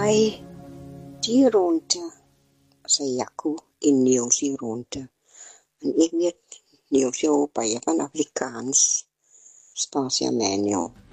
Hai, die ronde, zei Jaco in Nieuw-Zeeronde. En ik weet Nieuw-Zeeland van Afrikaans, Spasia Manual.